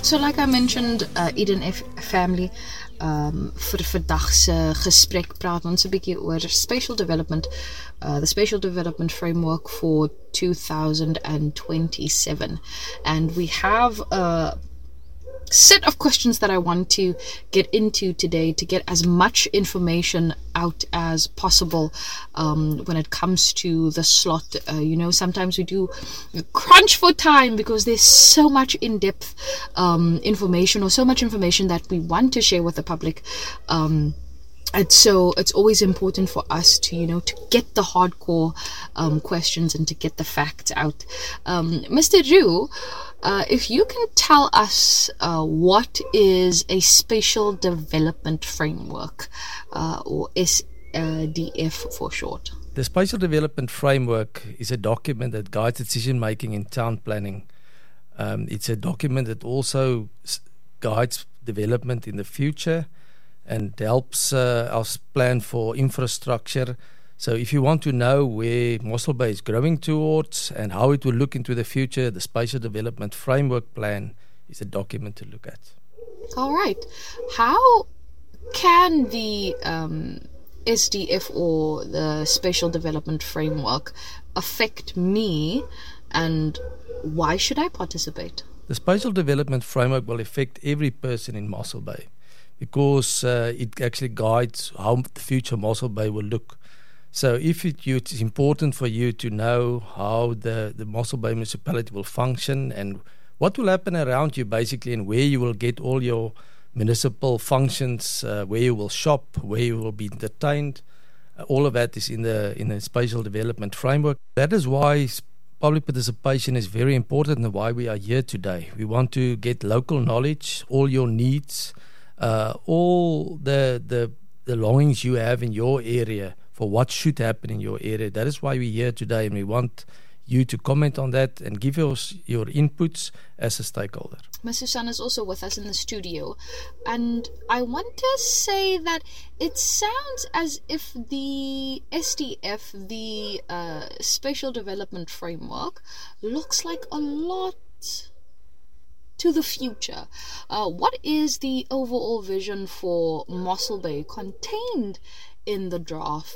So like I mentioned, Eden family, vir vandag se gesprek praat ons 'n bietjie oor spatial development, the spatial development framework for 2027, and we have a set of questions that I want to get into today to get as much information out as possible when it comes to the slot. Sometimes we do crunch for time because there's so much in-depth information, or so much information that we want to share with the public. And so it's always important for us to get the hardcore questions and to get the facts out. Mr. Ryu, if you can tell us what is a spatial development framework, or SDF for short. The Spatial Development Framework is a document that guides decision making in town planning. It's a document that also guides development in the future and helps us plan for infrastructure. So if you want to know where Mossel Bay is growing towards and how it will look into the future, the Spatial Development Framework Plan is a document to look at. All right. How can the SDF, or the Spatial Development Framework, affect me, and why should I participate? The Spatial Development Framework will affect every person in Mossel Bay, because it actually guides how the future Mossel Bay will look. So if it's important for you to know how the Mossel Bay municipality will function and what will happen around you basically, and where you will get all your municipal functions, where you will shop, where you will be entertained, all of that is in the Spatial Development Framework. That is why public participation is very important and why we are here today. We want to get local knowledge, all your needs, all the longings you have in your area for what should happen in your area. That is why we're here today, and we want you to comment on that and give us your inputs as a stakeholder. Ms. Susan is also with us in the studio, and I want to say that it sounds as if the SDF, the Spatial Development Framework, looks like a lot to the future. What is the overall vision for Mossel Bay contained in the draft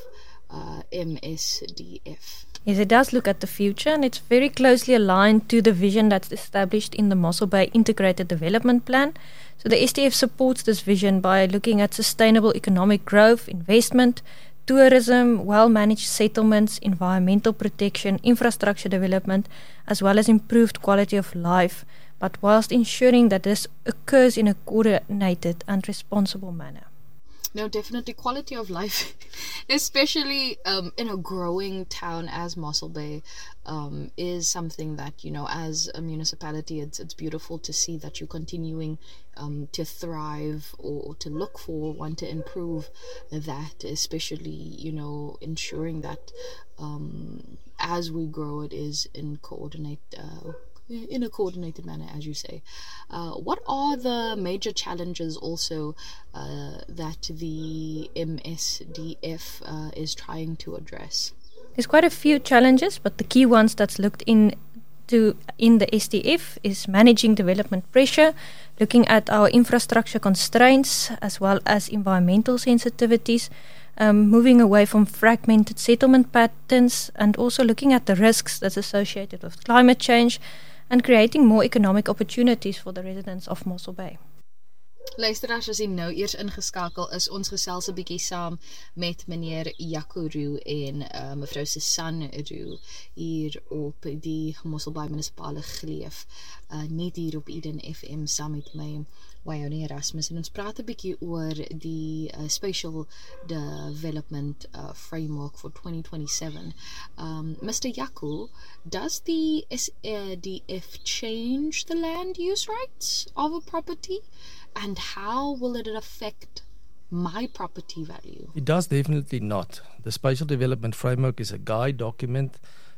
MSDF? Yes, it does look at the future, and it's very closely aligned to the vision that's established in the Mossel Bay Integrated Development Plan. So the SDF supports this vision by looking at sustainable economic growth, investment, tourism, well-managed settlements, environmental protection, infrastructure development, as well as improved quality of life, but whilst ensuring that this occurs in a coordinated and responsible manner. No, definitely quality of life, especially in a growing town as Mossel Bay, is something that, as a municipality, it's beautiful to see that you're continuing to thrive, or to look for, want to improve that, especially, ensuring that as we grow, it is in a coordinated manner, as you say. What are the major challenges also that the MSDF is trying to address? There's quite a few challenges, but the key ones that's looked into in the SDF is managing development pressure, looking at our infrastructure constraints as well as environmental sensitivities, moving away from fragmented settlement patterns, and also looking at the risks that's associated with climate change, and creating more economic opportunities for the residents of Mossel Bay. Luisteraars, as jy nou eers ingeskakel is, ons gesels 'n bietjie saam met meneer Jaco Ryu en mevrou Susan Ryu hier op die Mossel Bay munisipale geleef, net hier op Eden FM saam met my Wyone Erasmus, en ons praat 'n bietjie oor die Spatial Development Framework for 2027. Mr. Jaco, does the SDF change the land use rights of a property? And how will it affect my property value? It does definitely not. The Spatial Development Framework is a guide document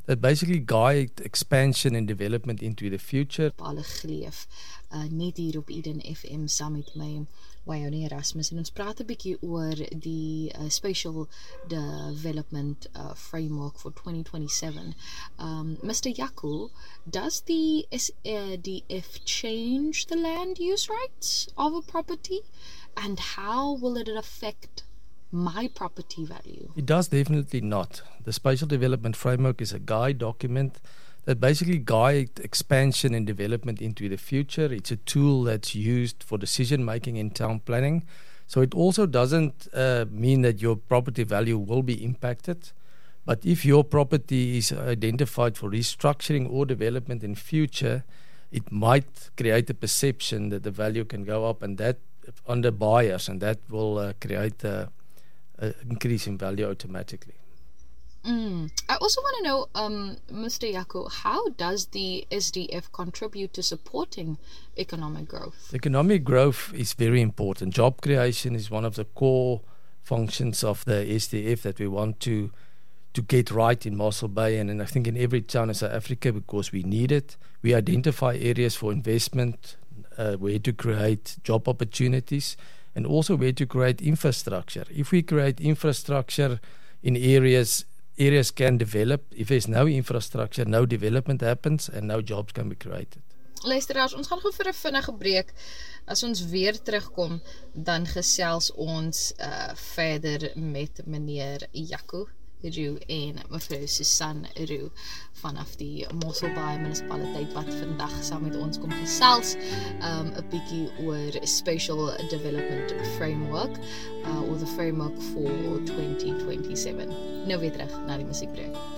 that basically guide expansion and development into the future. Alle geleef, net hier op Eden FM saam met my, Wyone Erasmus, en ons praat 'n bietjie oor die Spatial Development Framework for 2027. Mr. Jaco, does the SDF change the land use rights of a property, and how will it affect my property value? It does definitely not. The Spatial Development Framework is a guide document that basically guide expansion and development into the future. It's a tool that's used for decision making in town planning. So it also doesn't mean that your property value will be impacted. But if your property is identified for restructuring or development in future, it might create a perception that the value can go up, and that under buyers, and that will create a increase in value automatically. I also want to know, Mr. Jaco, how does the SDF contribute to supporting economic growth? Economic growth is very important. Job creation is one of the core functions of the SDF that we want to get right in Mossel Bay, and I think in every town in South Africa, because we need it. We identify areas for investment, where to create job opportunities, and also where to create infrastructure. If we create infrastructure in areas can develop. If there's no infrastructure, no development happens and no jobs can be created. Luisteraars, ons gaan gou vir 'n vinnige breek. As ons weer terugkom, dan gesels ons verder met meneer Jaco Roux en mevrou Susan Roux vanaf die Mossel Bay munisipaliteit wat vandag saam met ons kom gesels 'n bietjie oor Spatial Development Framework or the framework for 2027. Nou weer terug na die musiekbreek.